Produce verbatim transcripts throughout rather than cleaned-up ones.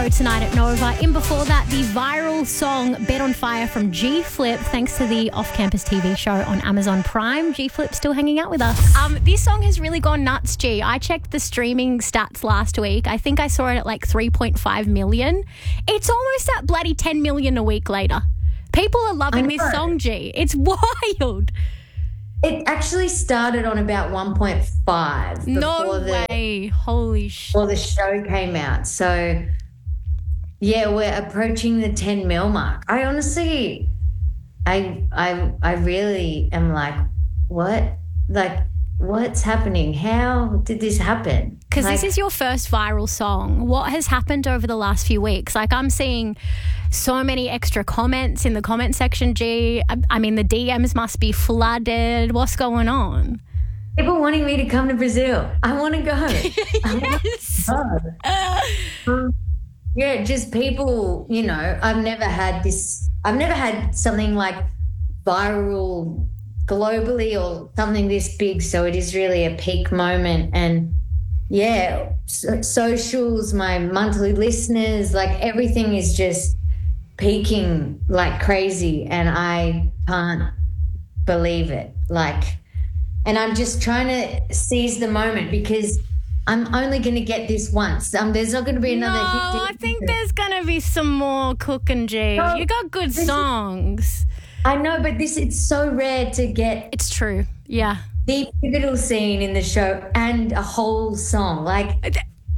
Tonight at Nova. In before that, the viral song Bed on Fire from G-Flip, thanks to the off-campus T V show on Amazon Prime. G-Flip still hanging out with us. Um, this song has really gone nuts, G. I checked the streaming stats last week. I think I saw it at like three point five million. It's almost at bloody ten million a week later. People are loving this song, G. It's wild. It actually started on about one point five. No the, way. Holy shit. Before the show came out. So... yeah, we're approaching the ten mil mark. I honestly, I, I, I really am like, what? Like, what's happening? How did this happen? Because like, this is your first viral song. What has happened over the last few weeks? Like, I'm seeing so many extra comments in the comment section, G. I, I mean, the D Ms must be flooded. What's going on? People wanting me to come to Brazil. I want to go. Yes. I want to go. Um, Yeah, just people, you know, I've never had this, I've never had something like viral globally or something this big. So it is really a peak moment. And yeah, so, socials, my monthly listeners, like everything is just peaking like crazy. And I can't believe it. Like, and I'm just trying to seize the moment because I'm only going to get this once. Um, there's not going to be another no, hit. I think there's going to be some more cooking, G. No, you got good songs. I know, but this it's so rare to get It's true. Yeah. the pivotal scene in the show and a whole song. Like, it,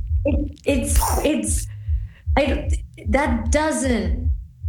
it's, it's, I, that doesn't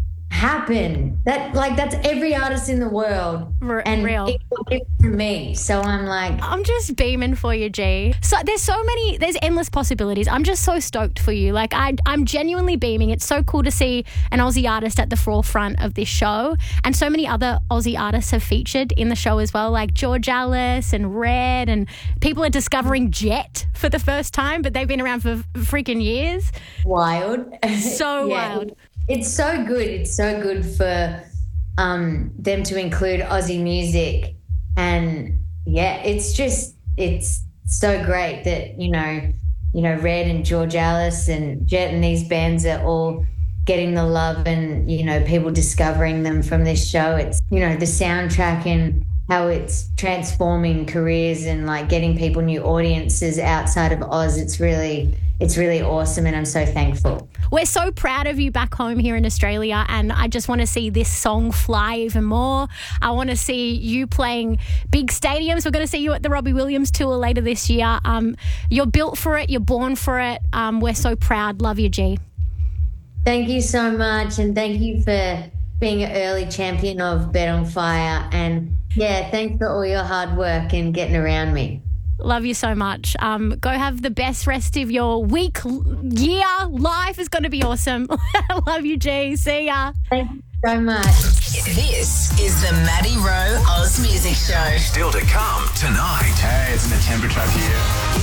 happen. That, like, that's every artist in the world. R- and real. it was to me. So I'm like, I'm just beaming for you, G. So there's so many, there's endless possibilities. I'm just so stoked for you. Like I, I'm genuinely beaming. It's so cool to see an Aussie artist at the forefront of this show, and so many other Aussie artists have featured in the show as well, like George Alice and Red, and people are discovering Jet for the first time, but they've been around for freaking years. Wild. So Yeah. wild. It's so good. It's so good for um, them to include Aussie music. And, yeah, it's just it's so great that, you know, you know, Red and George Alice and Jet and these bands are all getting the love and, you know, people discovering them from this show. It's, you know, the soundtrack and how it's transforming careers and, like, getting people new audiences outside of Oz. It's really... It's really awesome and I'm so thankful. We're so proud of you back home here in Australia, and I just want to see this song fly even more. I want to see you playing big stadiums. We're going to see you at the Robbie Williams tour later this year. Um, you're built for it. You're born for it. Um, we're so proud. Love you, G. Thank you so much, and thank you for being an early champion of Bed on Fire. And, yeah, thanks for all your hard work and getting around me. Love you so much. Um, go have the best rest of your week, year, life is going to be awesome. Love you, G. See ya. Thank you so much. This is the Maddie Rowe Oz Music Show. Still to come tonight. Hey, it's in the temperature up here.